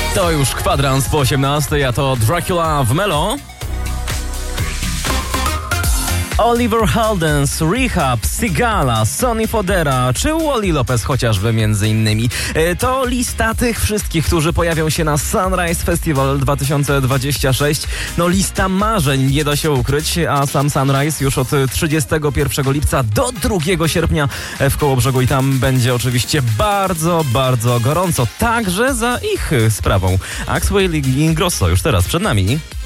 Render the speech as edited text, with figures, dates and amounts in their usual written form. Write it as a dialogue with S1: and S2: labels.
S1: To już kwadrans po 18, a to Dracula w Melo. Oliver Heldens, Rehab, Sigala, Sonny Fodera czy Wally Lopez chociażby między innymi. To lista tych wszystkich, którzy pojawią się na Sunrise Festival 2026. No lista marzeń, nie da się ukryć, a sam Sunrise już od 31 lipca do 2 sierpnia w Kołobrzegu i tam będzie oczywiście bardzo, bardzo gorąco. Także za ich sprawą. Axwell i Ingrosso już teraz przed nami.